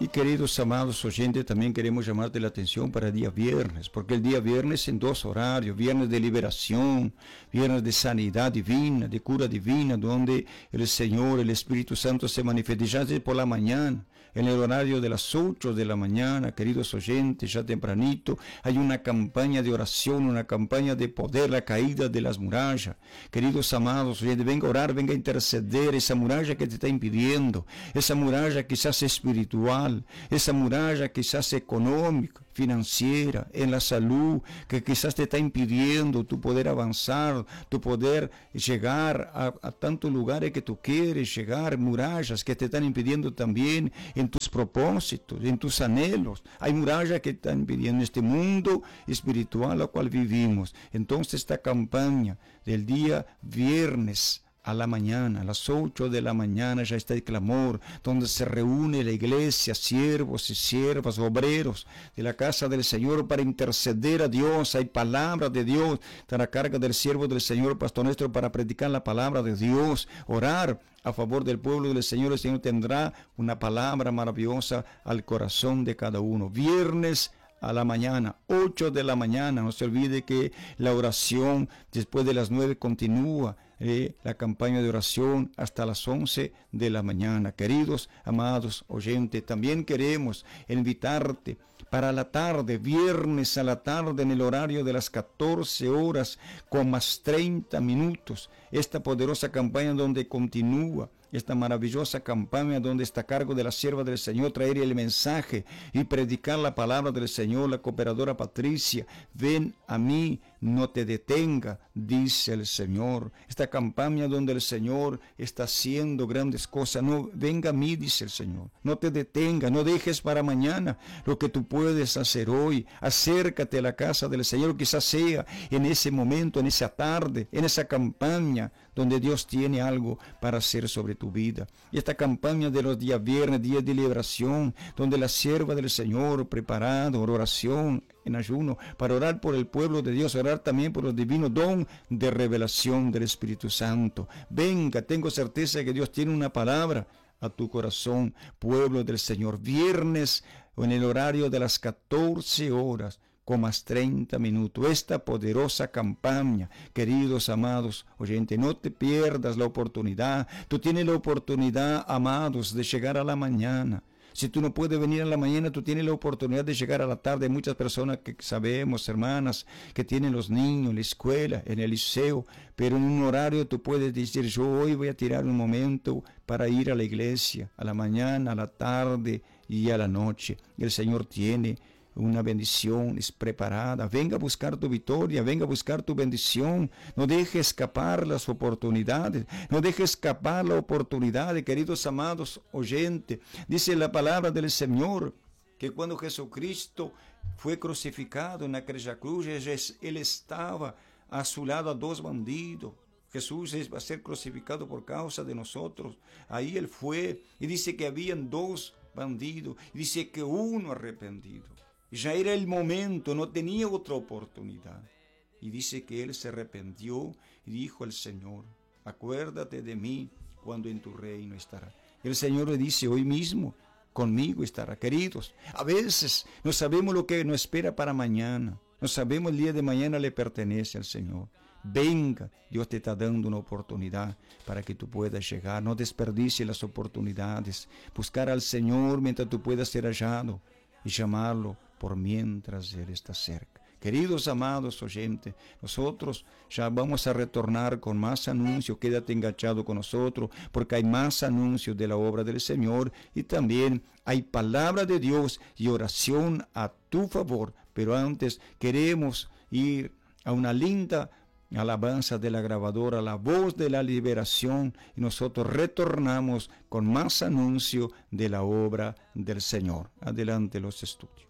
queridos amados oyentes, también queremos llamarte la atención para el día viernes, porque el día viernes en dos horarios, viernes de liberación, viernes de sanidad divina, de cura divina, donde el Señor, el Espíritu Santo se manifiesta ya desde por la mañana, en el horario de las 8 de la mañana, queridos oyentes, ya tempranito, hay una campaña de oración, una campaña de poder, la caída de las murallas. Queridos amados oyentes, venga a orar, venga a interceder, esa muralla que te está impidiendo, esa muralla quizás espiritual, esa muralla quizás económica, financiera, en la salud, que quizás te está impidiendo tu poder avanzar, tu poder llegar a tantos lugares que tú quieres llegar, murallas que te están impidiendo también en tus propósitos, en tus anhelos. Hay murallas que están impidiendo este mundo espiritual al cual vivimos. Entonces esta campaña del día viernes a la mañana, a las 8 de la mañana ya está el clamor, donde se reúne la iglesia, siervos y siervas, obreros de la casa del Señor para interceder a Dios. Hay palabra de Dios, está a carga del siervo del Señor, Pastor Néstor, para predicar la palabra de Dios, orar a favor del pueblo del Señor. El Señor tendrá una palabra maravillosa al corazón de cada uno. Viernes a la mañana, 8 de la mañana, no se olvide que la oración después de las 9 continúa, la campaña de oración hasta las 11 de la mañana. Queridos, amados oyentes, también queremos invitarte para la tarde, viernes a la tarde, en el horario de las 14 horas con más 30 minutos, esta poderosa campaña donde continúa, esta maravillosa campaña donde está a cargo de la sierva del Señor traer el mensaje y predicar la palabra del Señor, la cooperadora Patricia. Ven a mí, no te detenga, dice el Señor. Esta campaña donde el Señor está haciendo grandes cosas. No, venga a mí, dice el Señor. No te detenga, no dejes para mañana lo que tú puedes hacer hoy. Acércate a la casa del Señor, quizás sea en ese momento, en esa tarde, en esa campaña donde Dios tiene algo para hacer sobre tu vida. Y esta campaña de los días viernes, días de liberación, donde la sierva del Señor preparado, oración en ayuno, para orar por el pueblo de Dios, orar también por los divinos don de revelación del Espíritu Santo. Venga, tengo certeza que Dios tiene una palabra a tu corazón, pueblo del Señor. Viernes en el horario de las 14 horas, con más 30 minutos, esta poderosa campaña. Queridos amados oyentes, no te pierdas la oportunidad. Tú tienes la oportunidad, amados, de llegar a la mañana. Si tú no puedes venir a la mañana, tú tienes la oportunidad de llegar a la tarde. Hay muchas personas que sabemos, hermanas, que tienen los niños en la escuela, en el liceo, pero en un horario tú puedes decir, yo hoy voy a tirar un momento para ir a la iglesia, a la mañana, a la tarde y a la noche. El Señor tiene una bendición, es preparada. Venga a buscar tu victoria, venga a buscar tu bendición. No deje escapar las oportunidades, no deje escapar la oportunidad, queridos amados oyentes. Dice la palabra del Señor que cuando Jesucristo fue crucificado en aquella cruz, Él estaba a su lado a dos bandidos. Jesús va a ser crucificado por causa de nosotros. Ahí Él fue y dice que habían dos bandidos y dice que uno arrepentido. Ya era el momento, no tenía otra oportunidad. Y dice que él se arrepintió y dijo al Señor, acuérdate de mí cuando en tu reino estará. El Señor le dice hoy mismo, conmigo estará. Queridos, a veces no sabemos lo que nos espera para mañana. No sabemos el día de mañana le pertenece al Señor. Venga, Dios te está dando una oportunidad para que tú puedas llegar. No desperdicies las oportunidades. Buscar al Señor mientras tú puedas ser hallado y llamarlo por mientras Él está cerca. Queridos amados oyentes, nosotros ya vamos a retornar con más anuncios. Quédate enganchado con nosotros porque hay más anuncios de la obra del Señor y también hay palabra de Dios y oración a tu favor. Pero antes queremos ir a una linda alabanza de la grabadora, la voz de la liberación, y nosotros retornamos con más anuncio de la obra del Señor. Adelante los estudios.